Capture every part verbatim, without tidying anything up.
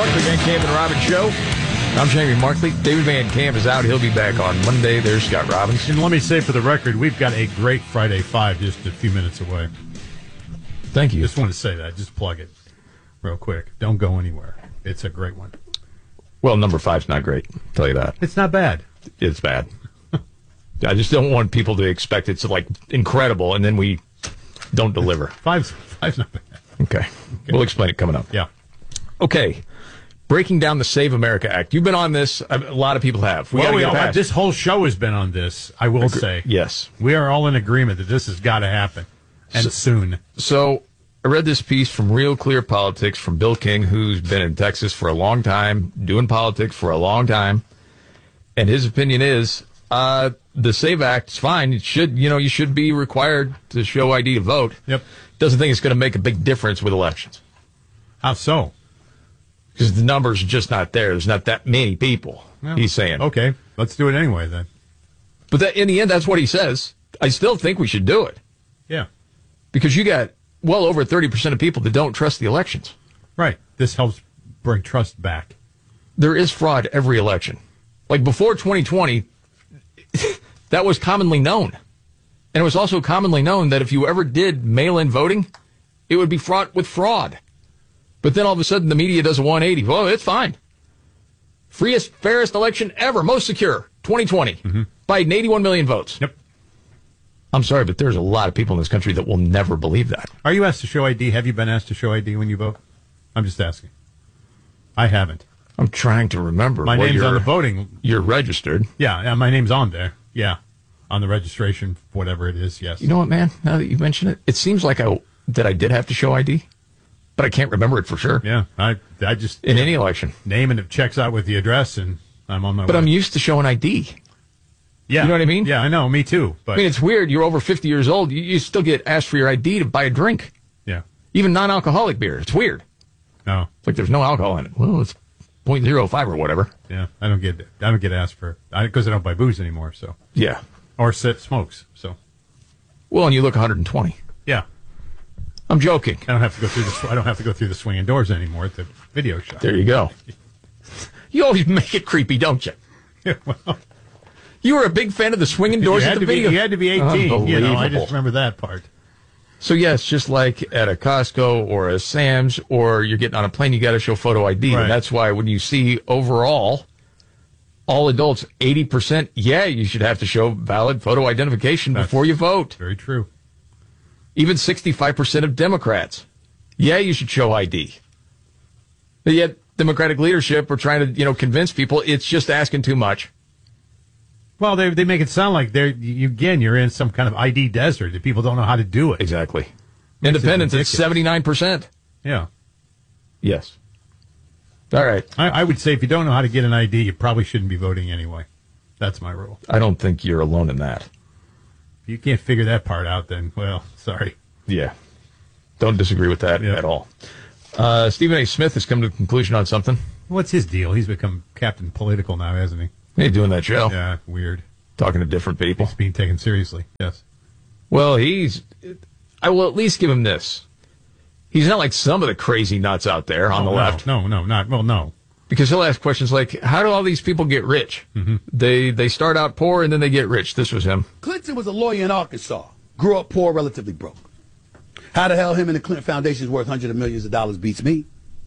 Markley, Van Camp, and Robbins Show. I'm Jamie Markley. David Van Camp is out. He'll be back on Monday. There's Scott Robbins. And let me say for the record, we've got a great Friday Five just a few minutes away. Thank you. Just want to say that. Just plug it real quick. Don't go anywhere. It's a great one. Well, number five's not great. I'll tell you that. It's not bad. It's bad. I just don't want people to expect it's like incredible, and then we don't deliver. Five's, five's not bad. Okay. okay. We'll explain it coming up. Yeah. Okay. Breaking down the Save America Act. You've been on this. A lot of people have. We well, gotta we get all, past. this whole show has been on this, I will Agre- say. Yes. We are all in agreement that this has got to happen, and so, soon. So I read this piece from Real Clear Politics from Bill King, who's been in Texas for a long time, doing politics for a long time. And his opinion is uh, the SAVE Act is fine. It should, you know, you should be required to show I D to vote. Yep. Doesn't think it's going to make a big difference with elections. How so? Because the numbers are just not there. There's not that many people, well, he's saying. Okay, let's do it anyway then. But that, in the end, that's what he says. I still think we should do it. Yeah. Because you got well over thirty percent of people that don't trust the elections. Right. This helps bring trust back. There is fraud every election. Like before twenty twenty, that was commonly known. And it was also commonly known that if you ever did mail-in voting, it would be fraught with fraud. But then all of a sudden the media does a one eighty. Well, it's fine. Freest, fairest election ever. Most secure. twenty twenty. Mm-hmm. Biden, eighty-one million votes. Yep. I'm sorry, but there's a lot of people in this country that will never believe that. Are you asked to show I D? Have you been asked to show I D when you vote? I'm just asking. I haven't. I'm trying to remember. My name's on the voting. You're registered. Yeah, yeah, my name's on there. Yeah, on the registration, whatever it is, yes. You know what, man? Now that you mention it, it seems like I that I did have to show I D, but I can't remember it for sure. Yeah, I I just... In any election. Name and it checks out with the address, and I'm on my way. But I'm used to showing I D. Yeah. You know what I mean? Yeah, I know. Me too. But I mean, it's weird. You're over fifty years old. You, you still get asked for your I D to buy a drink. Yeah. Even non-alcoholic beer. It's weird. No. It's like there's no alcohol in it. Well, it's point zero five or whatever. Yeah. I don't get I don't get asked for because I, I don't buy booze anymore. So. Yeah. Or sit smokes. So. Well, and you look one hundred twenty. Yeah. I'm joking. I don't have to go through the I don't have to go through the swinging doors anymore at the video shop. There you go. You always make it creepy, don't you? Yeah, well. You were a big fan of the swinging doors you at had the to video. Be, you had to be eighteen. You know, I just remember that part. So, yes, just like at a Costco or a Sam's or you're getting on a plane, you got to show photo I D. Right. And that's why when you see overall, all adults, eighty percent, yeah, you should have to show valid photo identification that's before you vote. Very true. Even sixty-five percent of Democrats, yeah, you should show I D. But yet, Democratic leadership are trying to, you know, convince people it's just asking too much. Well, they they make it sound like they're you, again you're in some kind of I D desert that people don't know how to do it. Exactly. Independence at seventy-nine percent. Yeah. Yes. All right. I, I would say if you don't know how to get an I D, you probably shouldn't be voting anyway. That's my rule. I don't think you're alone in that. If you can't figure that part out, then, well, sorry. Yeah. Don't disagree with that yeah. at all. Uh, Stephen A. Smith has come to a conclusion on something. What's his deal? He's become Captain Political now, hasn't he? He's doing that show. Yeah, weird. Talking to different people. He's being taken seriously, yes. Well, he's... I will at least give him this. He's not like some of the crazy nuts out there on oh, the no, left. No, no, not... Well, no. Because he'll ask questions like, how do all these people get rich? Mm-hmm. They they start out poor and then they get rich. This was him. Clinton was a lawyer in Arkansas. Grew up poor, relatively broke. How the hell him and the Clinton Foundation is worth hundreds of millions of dollars beats me.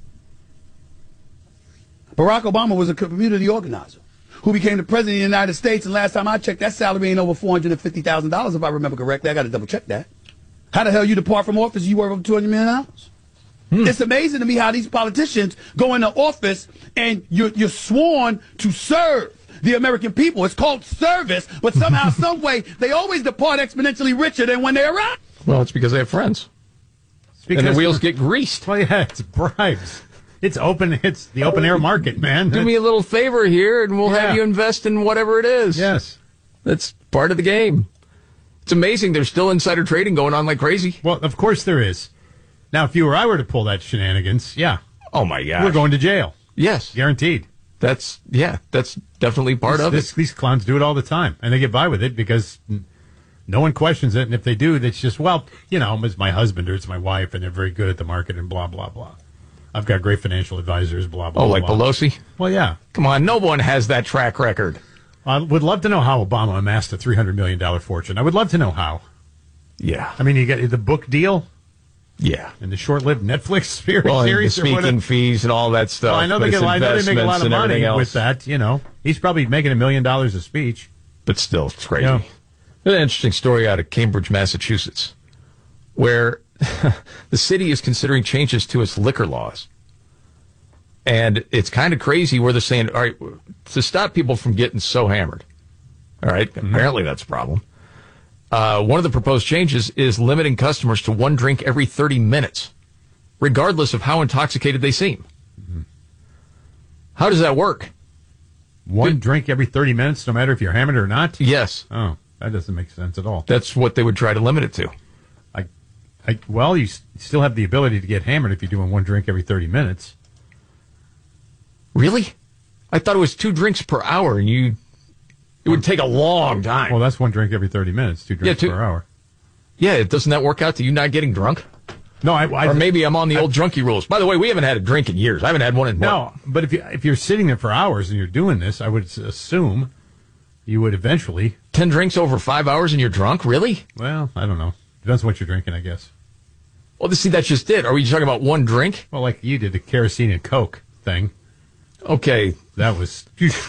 Barack Obama was a community organizer who became the president of the United States, and last time I checked, that salary ain't over four hundred fifty thousand dollars, if I remember correctly. I got to double check that. How the hell you depart from office you worth over two hundred million dollars? Hmm. It's amazing to me how these politicians go into office and you're, you're sworn to serve the American people. It's called service, but somehow, some way, they always depart exponentially richer than when they arrive. Well, it's because they have friends. And the wheels get greased. Well, yeah, it's bribes. It's open. It's the open air market, man. Do me a little favor here, and we'll yeah. have you invest in whatever it is. Yes. That's part of the game. It's amazing. There's still insider trading going on like crazy. Well, of course there is. Now, if you or I were to pull that shenanigans, yeah. Oh, my gosh. We're going to jail. Yes. Guaranteed. That's, yeah, that's definitely part this, of this, it. These clowns do it all the time, and they get by with it because no one questions it, and if they do, it's just, well, you know, it's my husband or it's my wife, and they're very good at the market and blah, blah, blah. I've got great financial advisors, blah, blah, Oh, blah. like Pelosi? Well, yeah. Come on, no one has that track record. I would love to know how Obama amassed a three hundred million dollars fortune. I would love to know how. Yeah. I mean, you get the book deal Yeah. and the short-lived Netflix series. Well, and the series or speaking whatever. fees and all that stuff. Well, I know, but they get, it's I know they make a lot of investments and money everything else. with that, you know. He's probably making a million dollars a speech. But still, it's crazy. Yeah. There's an interesting story out of Cambridge, Massachusetts, where the city is considering changes to its liquor laws. And it's kind of crazy where they're saying, all right, to stop people from getting so hammered, all right, mm-hmm. apparently that's a problem. Uh, one of the proposed changes is limiting customers to one drink every thirty minutes, regardless of how intoxicated they seem. Mm-hmm. How does that work? One Good. drink every thirty minutes, no matter if you're hammered or not? Yes. Oh, that doesn't make sense at all. That's what they would try to limit it to. I, I, well, you s- still have the ability to get hammered if you're doing one drink every thirty minutes. Really? I thought it was two drinks per hour, and you it would take a long time. Well, that's one drink every thirty minutes, two drinks Yeah, two- per hour. Yeah, doesn't that work out to you not getting drunk? No, I, I Or maybe I'm on the old drunkie rules. By the way, we haven't had a drink in years. I haven't had one in no. But if you if you're sitting there for hours and you're doing this, I would s- assume you would eventually. ten drinks over five hours and you're drunk? Really? Well, I don't know. Depends on what you're drinking, I guess. Well, see, that's just it. Are we talking about one drink? Well, like you did the kerosene and Coke thing. Okay, That was.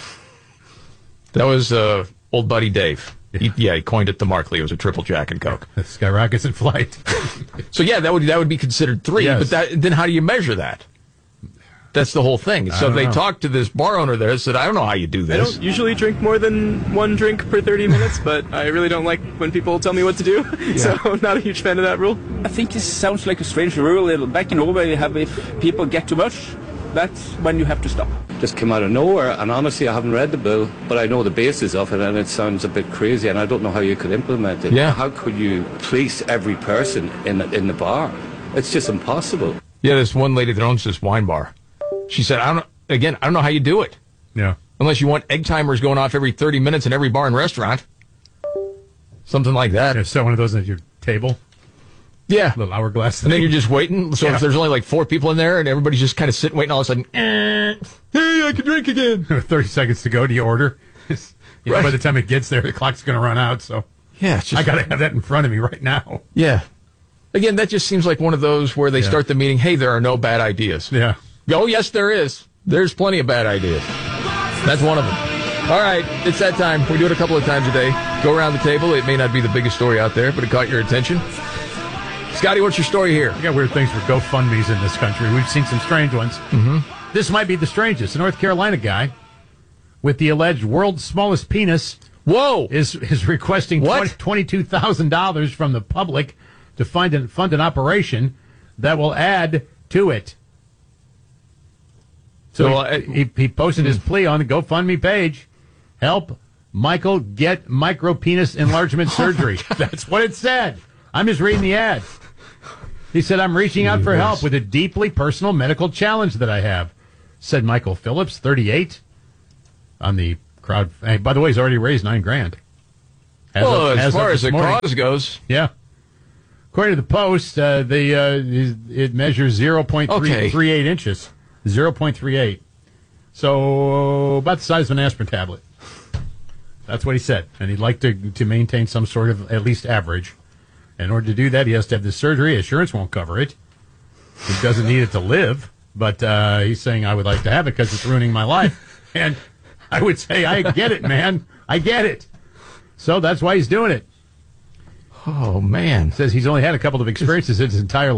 that was uh, old buddy Dave. He, yeah, he coined it the Markley. It was a triple Jack and Coke. Skyrockets in flight. So yeah, that would that would be considered three. Yes. But that, then how do you measure that? That's the whole thing. So don't they know. talked to this bar owner there and said, I don't know how you do I this. don't usually drink more than one drink per thirty minutes, but I really don't like when people tell me what to do. So I'm not a huge fan of that rule. I think this sounds like a strange rule. Back in Norway, you have if people get too much, that's when you have to stop. Just came out of nowhere, and honestly I haven't read the bill, but I know the basis of it, and it sounds a bit crazy, and I don't know how you could implement it. Yeah. How could you police every person in the, in the bar? It's just impossible. Yeah, this one lady that owns this wine bar. She said, I don't again, I don't know how you do it. Yeah. Unless you want egg timers going off every thirty minutes in every bar and restaurant. Something like that. Yeah, set one of those at your table, Yeah. little hourglass. And then thing. you're just waiting. So Yeah. if there's only like four people in there and everybody's just kind of sitting waiting, all of a sudden, eh, hey, I can drink again. thirty seconds to go to your order. You know, Right. by the time it gets there, the clock's going to run out. So Yeah, it's just, I got to have that in front of me right now. yeah. Again, that just seems like one of those where they Yeah. start the meeting, hey, there are no bad ideas. Yeah. Oh, yes, there is. There's plenty of bad ideas. That's one of them. All right, it's that time. We do it a couple of times a day. Go around the table. It may not be the biggest story out there, but it caught your attention. Scotty, what's your story here? We got weird things for GoFundMe's in this country. We've seen some strange ones. Mm-hmm. This might be the strangest. A North Carolina guy with the alleged world's smallest penis Whoa! is is requesting What? twenty-two thousand dollars from the public to fund an, fund an operation that will add to it. So Well, I- he, he, he posted his plea on the GoFundMe page. Help Michael get micro penis enlargement surgery. That's what it said. I'm just reading the ad. He said, I'm reaching out for help with a deeply personal medical challenge that I have, said Michael Phillips, thirty-eight, on the crowd. Hey, by the way, he's already raised nine grand. As Well, of- as, of far as this the morning. cause goes, Yeah. According to the Post, uh, the uh, is- it measures zero point Okay. three eight inches. zero point three eight. So about the size of an aspirin tablet. That's what he said. And he'd like to, to maintain some sort of at least average. In order to do that, he has to have this surgery. Insurance won't cover it. He doesn't need it to live. But uh, he's saying, I would like to have it because it's ruining my life. And I would say, I get it, man. I get it. So that's why he's doing it. oh, man. Says he's only had a couple of experiences in his entire